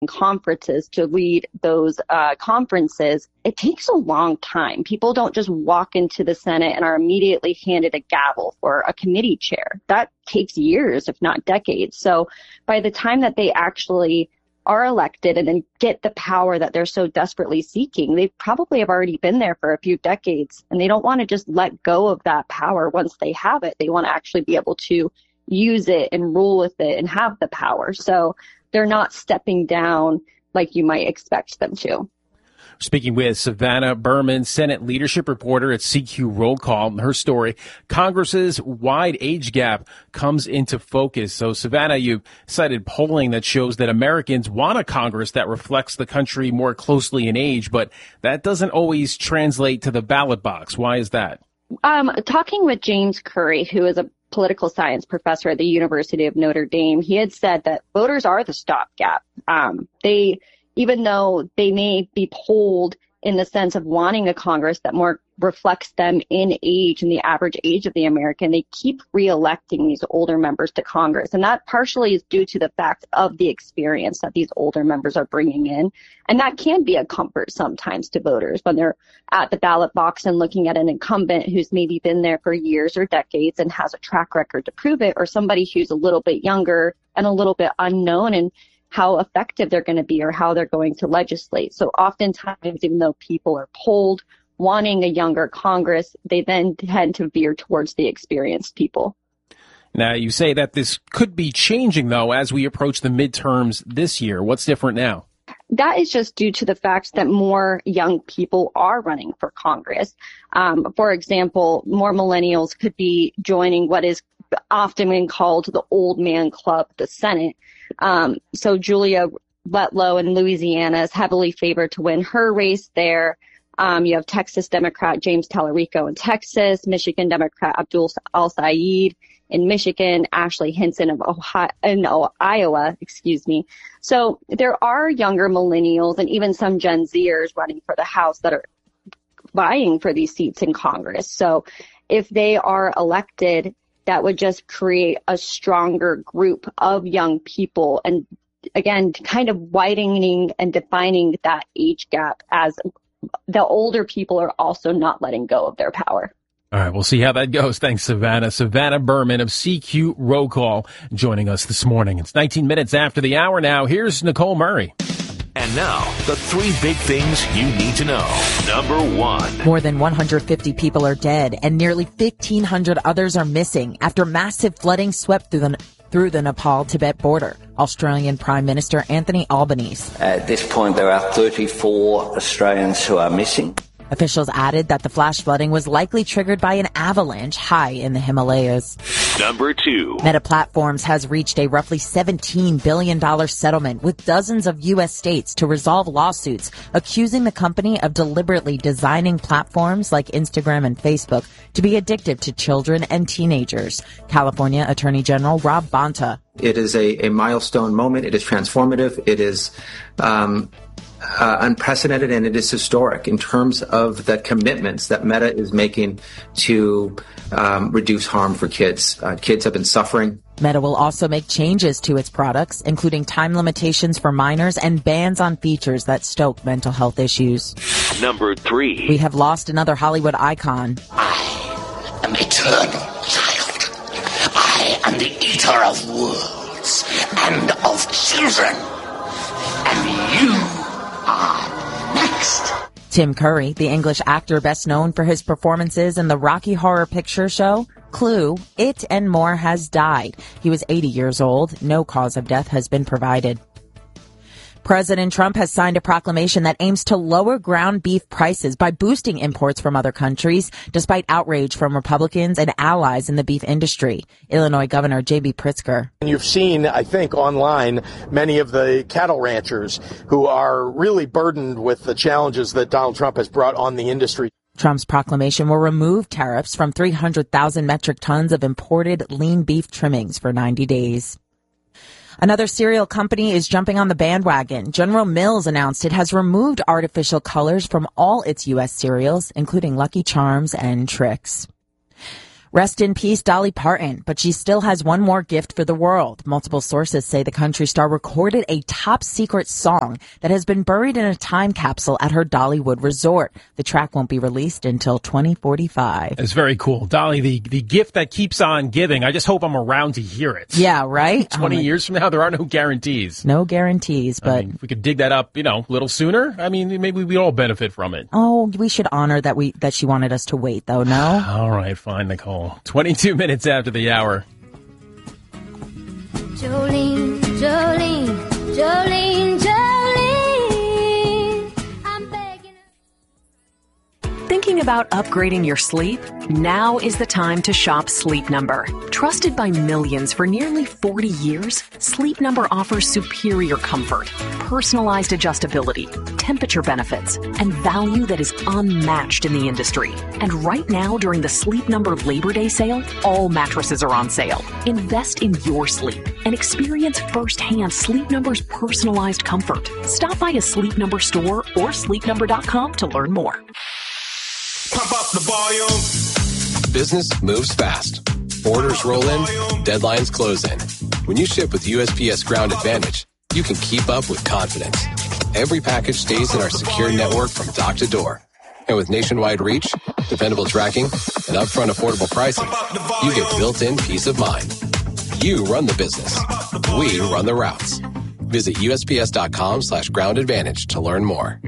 conferences to lead those conferences, it takes a long time. People don't just walk into the Senate and are immediately handed a gavel for a committee chair. That takes years, if not decades. So by the time that they actually are elected and then get the power that they're so desperately seeking, they probably have already been there for a few decades, and they don't want to just let go of that power once they have it. They want to actually be able to use it and rule with it and have the power. So they're not stepping down like you might expect them to. Speaking with Savannah Berman, Senate leadership reporter at CQ Roll Call. Her story, Congress's wide age gap comes into focus. So, Savannah, you cited polling that shows that Americans want a Congress that reflects the country more closely in age, but that doesn't always translate to the ballot box. Why is that? Talking with James Curry, who is a political science professor at the University of Notre Dame, he had said that voters are the stopgap. Even though they may be polled in the sense of wanting a Congress that more reflects them in age and the average age of the American, they keep reelecting these older members to Congress. And that partially is due to the fact of the experience that these older members are bringing in. And that can be a comfort sometimes to voters when they're at the ballot box and looking at an incumbent who's maybe been there for years or decades and has a track record to prove it, or somebody who's a little bit younger and a little bit unknown and how effective they're going to be or how they're going to legislate. So oftentimes, even though people are polled wanting a younger Congress, they then tend to veer towards the experienced people. Now, you say that this could be changing, though, as we approach the midterms this year. What's different now? That is just due to the fact that more young people are running for Congress. For example, more millennials could be joining what is often been called the old man club, the Senate. So Julia Letlow in Louisiana is heavily favored to win her race there. You have Texas Democrat James Tallarico in Texas, Michigan Democrat Abdul Al-Sayed in Michigan, Ashley Hinson of Iowa. So there are younger millennials and even some Gen Zers running for the House that are vying for these seats in Congress. So if they are elected, that would just create a stronger group of young people and, again, kind of widening and defining that age gap as the older people are also not letting go of their power. All right, we'll see how that goes. Thanks, Savannah. Savannah Berman of CQ Roll Call joining us this morning. It's 19 minutes after the hour now. Here's Nicole Murray. And now, the three big things you need to know. Number one. More than 150 people are dead and nearly 1,500 others are missing after massive flooding swept through the Nepal-Tibet border. Australian Prime Minister Anthony Albanese. At this point, there are 34 Australians who are missing. Officials added that the flash flooding was likely triggered by an avalanche high in the Himalayas. Number two. Meta Platforms has reached a roughly $17 billion settlement with dozens of U.S. states to resolve lawsuits accusing the company of deliberately designing platforms like Instagram and Facebook to be addictive to children and teenagers. California Attorney General Rob Bonta. It is a milestone moment. It is transformative. It is unprecedented, and it is historic in terms of the commitments that Meta is making to reduce harm for kids. Kids have been suffering. Meta will also make changes to its products, including time limitations for minors and bans on features that stoke mental health issues. Number three. We have lost another Hollywood icon. I am eternal, child. I am the eater of worlds and of children. And you are next. Tim Curry, the English actor best known for his performances in the Rocky Horror Picture Show, Clue, It, and more, has died. He was 80 years old. No cause of death has been provided. President Trump has signed a proclamation that aims to lower ground beef prices by boosting imports from other countries, despite outrage from Republicans and allies in the beef industry. Illinois Governor J.B. Pritzker. And you've seen, I think, online many of the cattle ranchers who are really burdened with the challenges that Donald Trump has brought on the industry. Trump's proclamation will remove tariffs from 300,000 metric tons of imported lean beef trimmings for 90 days. Another cereal company is jumping on the bandwagon. General Mills announced it has removed artificial colors from all its U.S. cereals, including Lucky Charms and Trix. Rest in peace, Dolly Parton, but she still has one more gift for the world. Multiple sources say the country star recorded a top-secret song that has been buried in a time capsule at her Dollywood resort. The track won't be released until 2045. It's very cool. Dolly, the gift that keeps on giving. I just hope I'm around to hear it. Yeah, right? 20 years from now, there are no guarantees. No guarantees, but... I mean, if we could dig that up, a little sooner, maybe we'd all benefit from it. Oh, we should honor that she wanted us to wait, though, no? All right, fine, Nicole. 22 minutes after the hour. Jolene, Jolene, Jolene, Jolene, I'm begging. Thinking about upgrading your sleep? Now is the time to shop Sleep Number. Trusted by millions for nearly 40 years, Sleep Number offers superior comfort, personalized adjustability, temperature benefits, and value that is unmatched in the industry. And right now, during the Sleep Number Labor Day sale, all mattresses are on sale. Invest in your sleep and experience firsthand Sleep Number's personalized comfort. Stop by a Sleep Number store or sleepnumber.com to learn more. Pump up the volume. Business moves fast. Orders roll in, deadlines close in. When you ship with USPS Ground Advantage, you can keep up with confidence. Every package stays in our secure network from dock to door. And with nationwide reach, dependable tracking, and upfront affordable pricing, you get built-in peace of mind. You run the business. We run the routes. Visit USPS.com/Ground Advantage to learn more.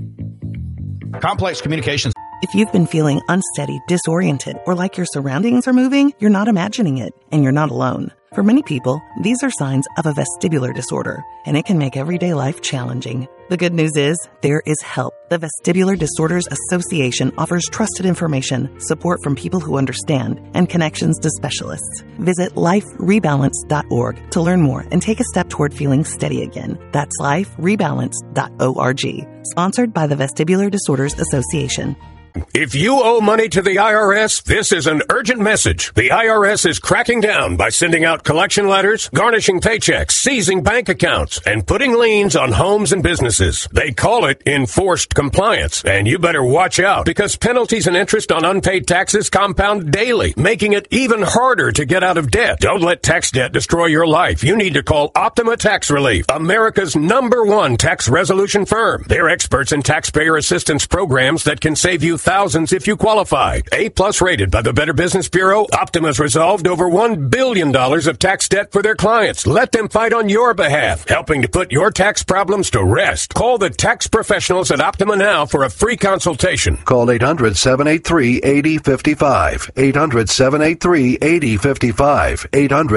Complex Communications. If you've been feeling unsteady, disoriented, or like your surroundings are moving, you're not imagining it, and you're not alone. For many people, these are signs of a vestibular disorder, and it can make everyday life challenging. The good news is, there is help. The Vestibular Disorders Association offers trusted information, support from people who understand, and connections to specialists. Visit liferebalance.org to learn more and take a step toward feeling steady again. That's liferebalance.org. Sponsored by the Vestibular Disorders Association. If you owe money to the IRS, this is an urgent message. The IRS is cracking down by sending out collection letters, garnishing paychecks, seizing bank accounts, and putting liens on homes and businesses. They call it enforced compliance, and you better watch out because penalties and interest on unpaid taxes compound daily, making it even harder to get out of debt. Don't let tax debt destroy your life. You need to call Optima Tax Relief, America's #1 tax resolution firm. They're experts in taxpayer assistance programs that can save you thousands if you qualify. A+ rated by the Better Business Bureau, Optima's resolved over $1 billion of tax debt for their clients. Let them fight on your behalf, helping to put your tax problems to rest. Call the tax professionals at Optima now for a free consultation. Call 800-783-8055. 800-783-8055.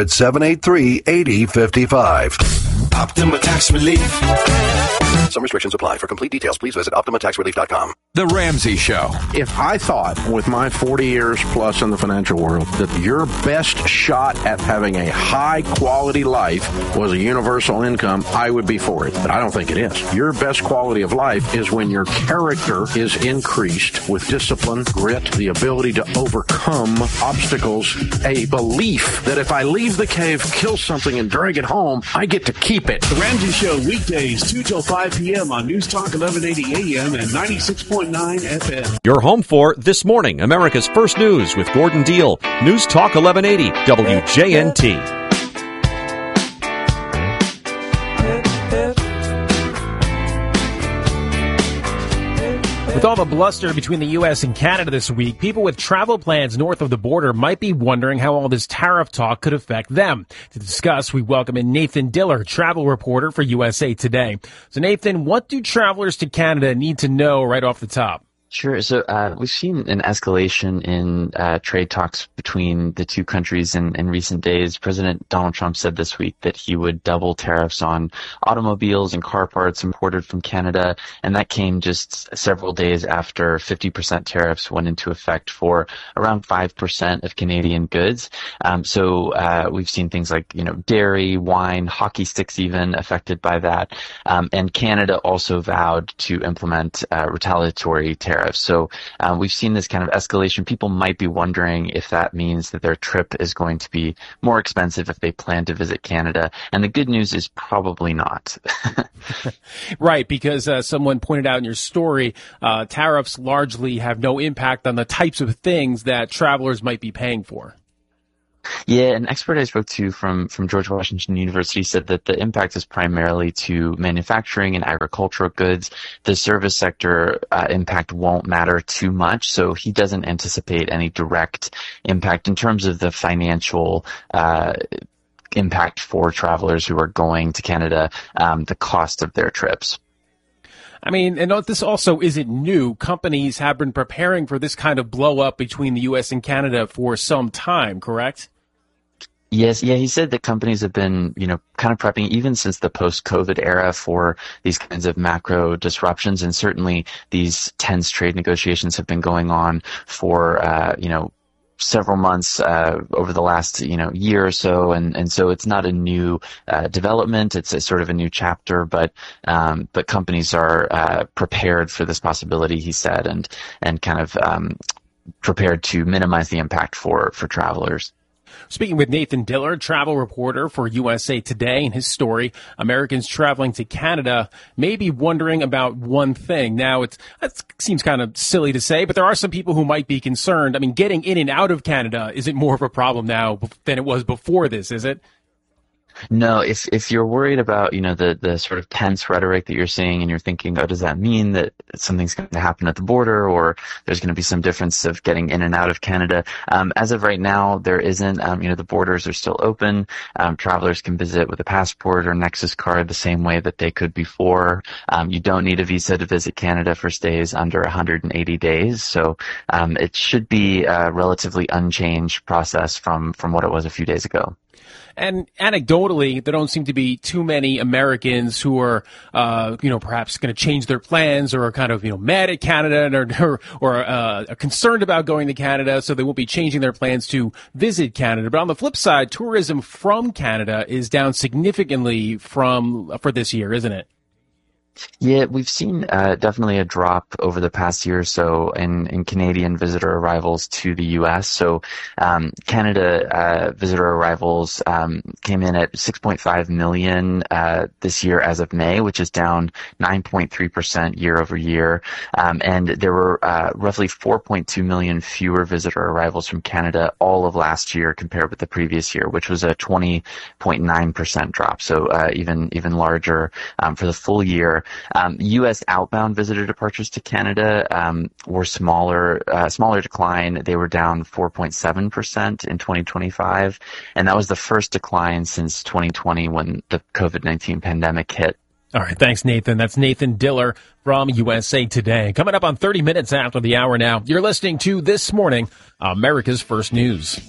800-783-8055. Optima Tax Relief. Some restrictions apply. For complete details, please visit OptimaTaxRelief.com. The Ramsey Show. If I thought, with my 40 years plus in the financial world, that your best shot at having a high-quality life was a universal income, I would be for it. But I don't think it is. Your best quality of life is when your character is increased with discipline, grit, the ability to overcome obstacles, a belief that if I leave the cave, kill something, and drag it home, I get to keep it. The Ramsey Show, weekdays, 2 till 5 p.m. on News Talk 1180 AM and 96.9 FM. You're home for This Morning, America's First News with Gordon Deal. News Talk 1180, WJNT. With all the bluster between the U.S. and Canada this week, people with travel plans north of the border might be wondering how all this tariff talk could affect them. To discuss, we welcome in Nathan Diller, travel reporter for USA Today. So, Nathan, what do travelers to Canada need to know right off the top? Sure. So we've seen an escalation in trade talks between the two countries in recent days. President Donald Trump said this week that he would double tariffs on automobiles and car parts imported from Canada, and that came just several days after 50% tariffs went into effect for around 5% of Canadian goods. So we've seen things like, dairy, wine, hockey sticks even affected by that. And Canada also vowed to implement retaliatory tariffs tariffs. So we've seen this kind of escalation. People might be wondering if that means that their trip is going to be more expensive if they plan to visit Canada. And the good news is probably not. Right, because someone pointed out in your story, tariffs largely have no impact on the types of things that travelers might be paying for. Yeah, an expert I spoke to from George Washington University said that the impact is primarily to manufacturing and agricultural goods. The service sector impact won't matter too much, so he doesn't anticipate any direct impact in terms of the financial impact for travelers who are going to Canada, the cost of their trips. I mean, and this also isn't new. Companies have been preparing for this kind of blow up between the U.S. and Canada for some time, correct? Yes, yeah, he said that companies have been, kind of prepping even since the post-COVID era for these kinds of macro disruptions, and certainly these tense trade negotiations have been going on for, several months over the last year or so, and so it's not a new development. It's a sort of a new chapter, but companies are prepared for this possibility, he said, and kind of prepared to minimize the impact for travelers. Speaking with Nathan Diller, travel reporter for USA Today, and his story, Americans traveling to Canada may be wondering about one thing. Now, it seems kind of silly to say, but there are some people who might be concerned. I mean, getting in and out of Canada isn't more of a problem now than it was before this, is it? No, if you're worried about, the sort of tense rhetoric that you're seeing and you're thinking, oh, does that mean that something's going to happen at the border or there's going to be some difference of getting in and out of Canada? As of right now, there isn't. The borders are still open. Travelers can visit with a passport or Nexus card the same way that they could before. You don't need a visa to visit Canada for stays under 180 days. So it should be a relatively unchanged process from what it was a few days ago. And anecdotally, there don't seem to be too many Americans who are, perhaps going to change their plans or are kind of, mad at Canada or concerned about going to Canada, so they won't be changing their plans to visit Canada. But on the flip side, tourism from Canada is down significantly for this year, isn't it? Yeah, we've seen definitely a drop over the past year or so in Canadian visitor arrivals to the U.S. So Canada visitor arrivals came in at 6.5 million this year as of May, which is down 9.3% year over year. And there were roughly 4.2 million fewer visitor arrivals from Canada all of last year compared with the previous year, which was a 20.9% drop. So even larger for the full year. U.S. outbound visitor departures to Canada were smaller decline. They were down 4.7% in 2025, and that was the first decline since 2020 when the COVID-19 pandemic hit. All right, thanks, Nathan. That's Nathan Diller from USA Today. Coming up on 30 minutes after the hour now, you're listening to This Morning, America's First News.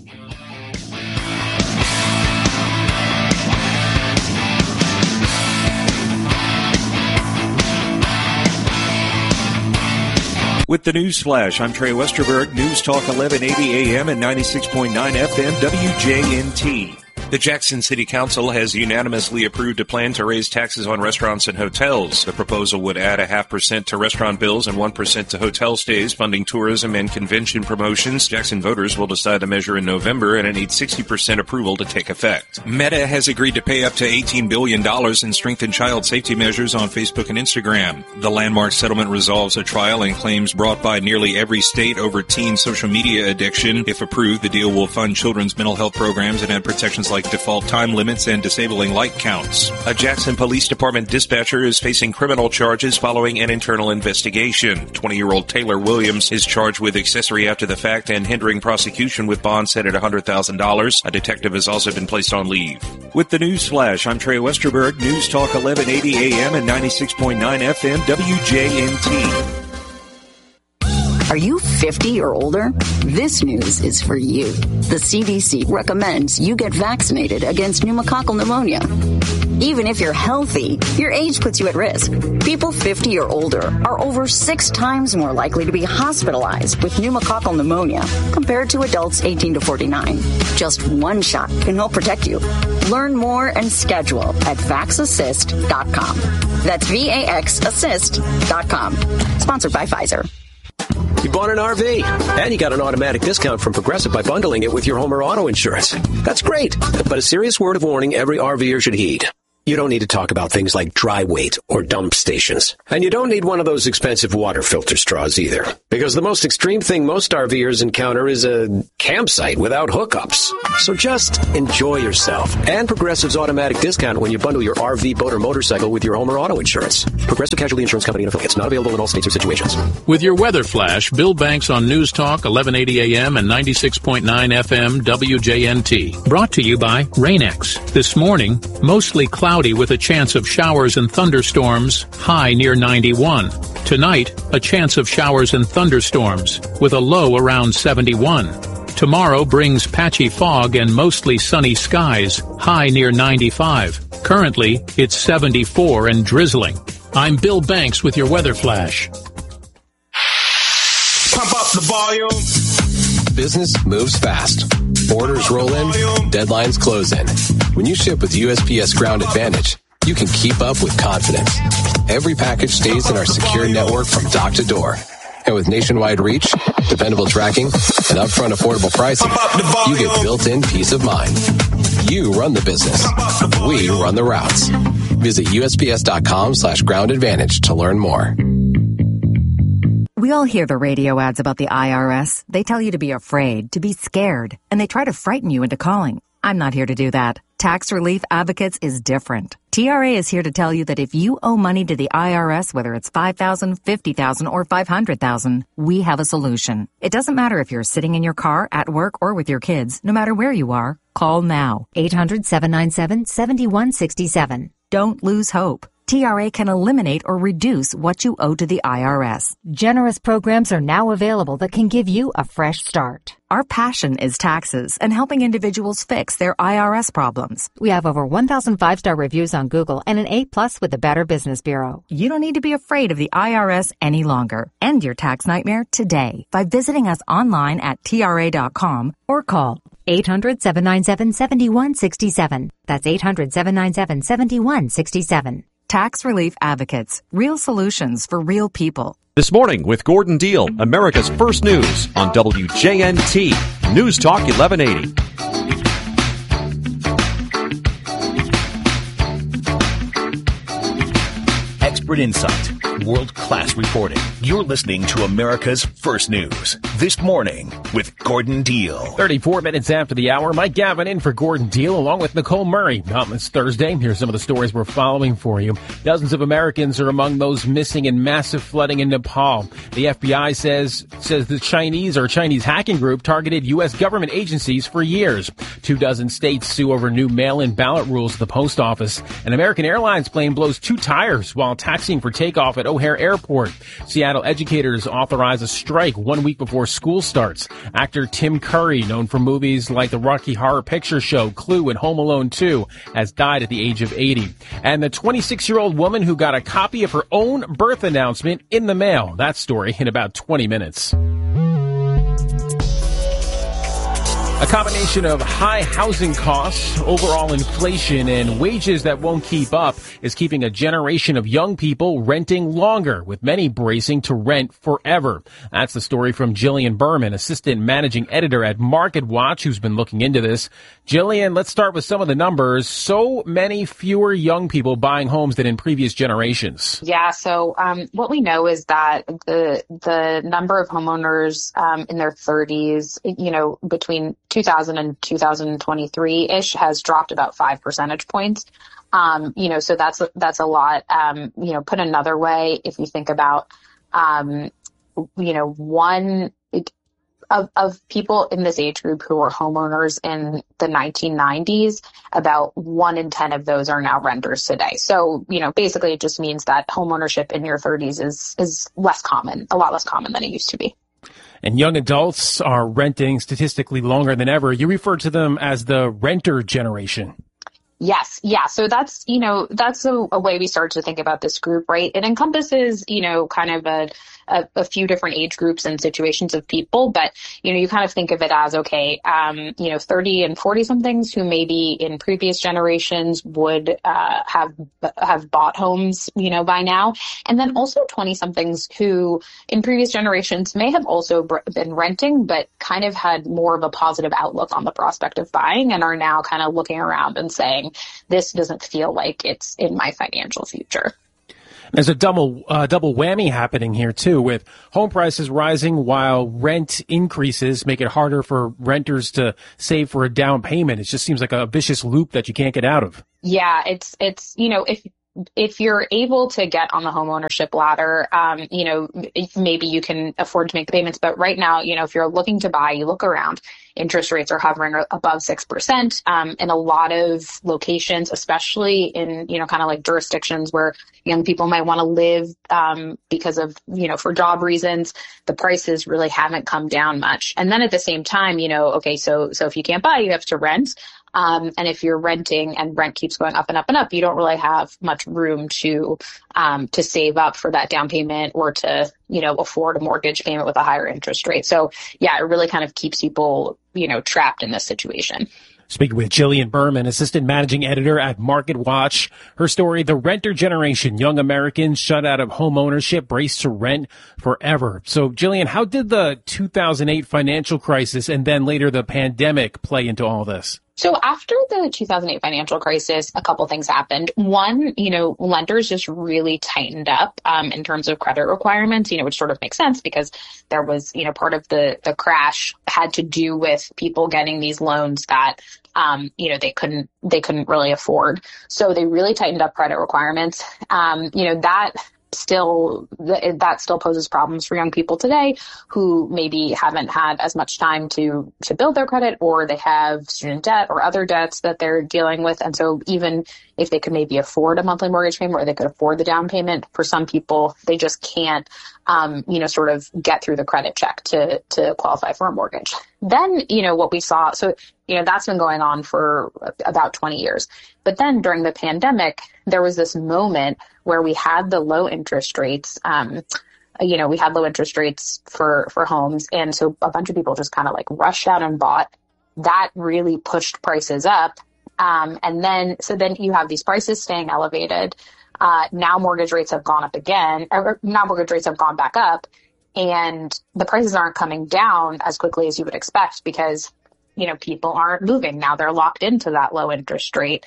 With the News Flash, I'm Trey Westerberg, News Talk 1180 AM and 96.9 FM WJNT. The Jackson City Council has unanimously approved a plan to raise taxes on restaurants and hotels. The proposal would add 0.5% to restaurant bills and 1% to hotel stays, funding tourism and convention promotions. Jackson voters will decide the measure in November, and it needs 60% approval to take effect. Meta has agreed to pay up to $18 billion in strengthened child safety measures on Facebook and Instagram. The landmark settlement resolves a trial and claims brought by nearly every state over teen social media addiction. If approved, the deal will fund children's mental health programs and add protections like default time limits and disabling like counts. A Jackson Police Department dispatcher is facing criminal charges following an internal investigation. 20-year-old Taylor Williams is charged with accessory after the fact and hindering prosecution with bond set at $100,000. A detective has also been placed on leave. With the News Flash, I'm Trey Westerberg, News Talk 1180 AM and 96.9 FM WJNT. Are you 50 or older? This news is for you. The CDC recommends you get vaccinated against pneumococcal pneumonia. Even if you're healthy, your age puts you at risk. People 50 or older are over 6 times more likely to be hospitalized with pneumococcal pneumonia compared to adults 18 to 49. Just one shot can help protect you. Learn more and schedule at vaxassist.com. That's VAXassist.com. Sponsored by Pfizer. You bought an RV, and you got an automatic discount from Progressive by bundling it with your home or auto insurance. That's great, but a serious word of warning every RVer should heed. You don't need to talk about things like dry weight or dump stations. And you don't need one of those expensive water filter straws either. Because the most extreme thing most RVers encounter is a campsite without hookups. So just enjoy yourself. And Progressive's automatic discount when you bundle your RV, boat, or motorcycle with your home or auto insurance. Progressive Casualty Insurance Company and affiliates. Not available in all states or situations. With your weather flash, Bill Banks on News Talk 1180 AM and 96.9 FM WJNT. Brought to you by Rain-X. This morning, mostly cloudy with a chance of showers and thunderstorms, high near 91. Tonight, a chance of showers and thunderstorms, with a low around 71. Tomorrow brings patchy fog and mostly sunny skies, high near 95. Currently, it's 74 and drizzling. I'm Bill Banks with your weather flash. Pump up the volume. Business moves fast. Orders roll in, deadlines close in. When you ship with USPS Ground Advantage, you can keep up with confidence. Every package stays in our secure network from dock to door. And with nationwide reach, dependable tracking, and upfront affordable pricing, you get built-in peace of mind. You run the business. We run the routes. Visit USPS.com/Ground Advantage to learn more. We all hear the radio ads about the IRS. They tell you to be afraid, to be scared, and they try to frighten you into calling. I'm not here to do that. Tax Relief Advocates is different. TRA is here to tell you that if you owe money to the IRS, whether it's $5,000, $50,000, or $500,000, we have a solution. It doesn't matter if you're sitting in your car, at work, or with your kids. No matter where you are, call now. 800-797-7167. Don't lose hope. TRA can eliminate or reduce what you owe to the IRS. Generous programs are now available that can give you a fresh start. Our passion is taxes and helping individuals fix their IRS problems. We have over 1,000 5-star reviews on Google and an A+ with the Better Business Bureau. You don't need to be afraid of the IRS any longer. End your tax nightmare today by visiting us online at TRA.com or call 800-797-7167. That's 800-797-7167. Tax Relief Advocates. Real solutions for real people. This morning with Gordon Deal, America's First News on WJNT. News Talk 1180. Expert insight. World-class reporting. You're listening to America's First News. This morning with Gordon Deal. 34 minutes after the hour, Mike Gavin in for Gordon Deal along with Nicole Murray. On this Thursday, here's some of the stories we're following for you. Dozens of Americans are among those missing in massive flooding in Nepal. The FBI says the Chinese hacking group targeted U.S. government agencies for years. 24 states sue over new mail-in ballot rules at the post office. An American Airlines plane blows 2 tires while taxiing for takeoff at O'Hare Airport. Seattle educators authorize a strike 1 week before school starts. Actor Tim Curry, known for movies like the Rocky Horror Picture Show, Clue, and Home Alone 2, has died at the age of 80. And the 26-year-old woman who got a copy of her own birth announcement in the mail. That story in about 20 minutes. A combination of high housing costs, overall inflation, and wages that won't keep up is keeping a generation of young people renting longer, with many bracing to rent forever. That's the story from Jillian Berman, assistant managing editor at MarketWatch, who's been looking into this. Jillian, let's start with some of the numbers. So many fewer young people buying homes than in previous generations. Yeah, so what we know is that the number of homeowners in their 30s, between 2000 and 2023-ish has dropped about 5 percentage points. So that's a lot. Put another way, if you think about, one of people in this age group who were homeowners in the 1990s, about 1 in 10 of those are now renters today. So, basically it just means that homeownership in your 30s is less common, a lot less common than it used to be. And young adults are renting statistically longer than ever. You refer to them as the renter generation. Yes. Yeah. So that's a way we start to think about this group, right? It encompasses, kind of a few different age groups and situations of people, but, you kind of think of it as, 30 and 40 somethings who maybe in previous generations would, have bought homes, by now. And then also 20 somethings who in previous generations may have also been renting, but kind of had more of a positive outlook on the prospect of buying and are now kind of looking around and saying, this doesn't feel like it's in my financial future. There's a double whammy happening here, too, with home prices rising while rent increases make it harder for renters to save for a down payment. It just seems like a vicious loop that you can't get out of. Yeah, it's if you're able to get on the home ownership ladder, maybe you can afford to make the payments. But right now, if you're looking to buy, you look around, interest rates are hovering above 6%. In a lot of locations, especially in, kind of like jurisdictions where young people might want to live, because of, for job reasons, the prices really haven't come down much. And then at the same time, so if you can't buy, you have to rent. And if you're renting and rent keeps going up and up and up, you don't really have much room to save up for that down payment or to, afford a mortgage payment with a higher interest rate. So yeah, it really kind of keeps people, trapped in this situation. Speaking with Jillian Berman, assistant managing editor at Market Watch. Her story, The Renter Generation, Young Americans Shut Out of Home Ownership, Brace to Rent Forever. So, Jillian, how did the 2008 financial crisis and then later the pandemic play into all this? So after the 2008 financial crisis, a couple things happened. One, lenders just really tightened up in terms of credit requirements, which sort of makes sense because there was, part of the crash had to do with people getting these loans that they couldn't really afford. So they really tightened up credit requirements. That still poses problems for young people today who maybe haven't had as much time to build their credit, or they have student debt or other debts that they're dealing with. And so even if they could maybe afford a monthly mortgage payment or they could afford the down payment, for some people, they just can't, sort of get through the credit check to qualify for a mortgage. Then, what we saw, so, that's been going on for about 20 years. But then during the pandemic, there was this moment where we had the low interest rates, we had low interest rates for homes. And so a bunch of people just kind of like rushed out and bought. That really pushed prices up. And then you have these prices staying elevated. Now mortgage rates have gone up again, or now mortgage rates have gone back up, and the prices aren't coming down as quickly as you would expect because, people aren't moving. Now they're locked into that low interest rate.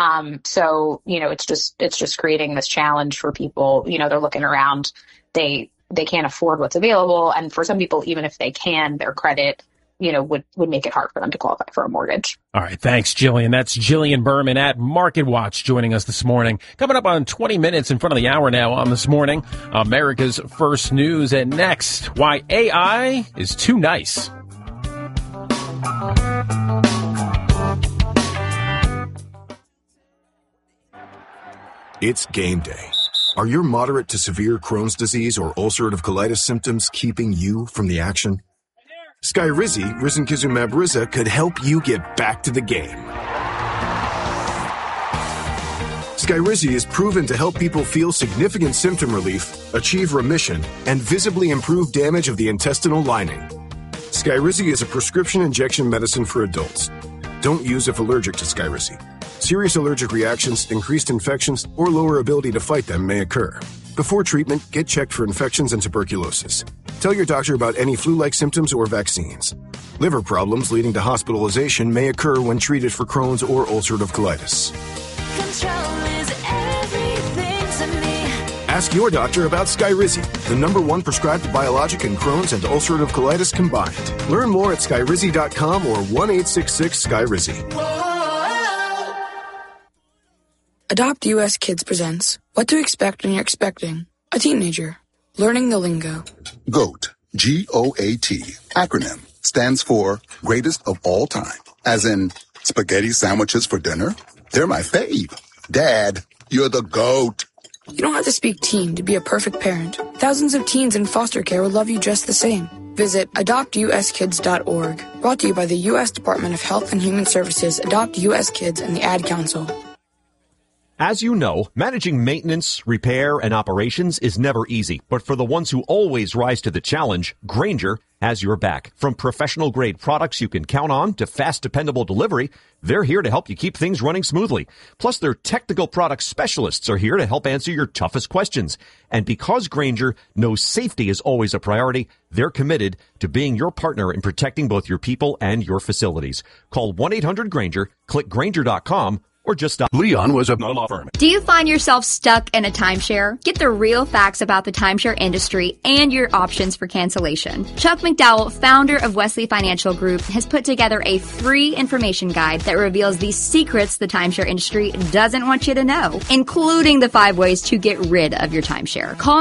So, it's just creating this challenge for people. They're looking around, they can't afford what's available. And for some people, even if they can, their credit, would make it hard for them to qualify for a mortgage. All right. Thanks, Jillian. That's Jillian Berman at Market Watch joining us this morning. Coming up on 20 minutes in front of the hour now on This Morning, America's First News. And next, why AI is too nice. It's game day. Are your moderate to severe Crohn's disease or ulcerative colitis symptoms keeping you from the action? Skyrizi, risankizumab Riza, could help you get back to the game. Skyrizi is proven to help people feel significant symptom relief, achieve remission, and visibly improve damage of the intestinal lining. Skyrizi is a prescription injection medicine for adults. Don't use if allergic to Skyrizi. Serious allergic reactions, increased infections, or lower ability to fight them may occur. Before treatment, get checked for infections and tuberculosis. Tell your doctor about any flu-like symptoms or vaccines. Liver problems leading to hospitalization may occur when treated for Crohn's or ulcerative colitis. Control is everything to me. Ask your doctor about Skyrizi, the #1 prescribed biologic in Crohn's and ulcerative colitis combined. Learn more at skyrizi.com or 1-866-SKYRIZI. Adopt US Kids presents What to Expect When You're Expecting a Teenager. Learning the lingo. GOAT, G-O-A-T, acronym, stands for Greatest of All Time. As in, spaghetti sandwiches for dinner? They're my fave. Dad, you're the GOAT. You don't have to speak teen to be a perfect parent. Thousands of teens in foster care will love you just the same. Visit adoptuskids.org. Brought to you by the U.S. Department of Health and Human Services, Adopt U.S. Kids, and the Ad Council. As you know, managing maintenance, repair, and operations is never easy. But for the ones who always rise to the challenge, Grainger has your back. From professional-grade products you can count on to fast, dependable delivery, they're here to help you keep things running smoothly. Plus, their technical product specialists are here to help answer your toughest questions. And because Grainger knows safety is always a priority, they're committed to being your partner in protecting both your people and your facilities. Call 1-800-GRAINGER, click Grainger.com, or just stop. Leon was a law firm. Do you find yourself stuck in a timeshare? Get the real facts about the timeshare industry and your options for cancellation. Chuck McDowell, founder of Wesley Financial Group, has put together a free information guide that reveals the secrets the timeshare industry doesn't want you to know, including the 5 ways to get rid of your timeshare. Call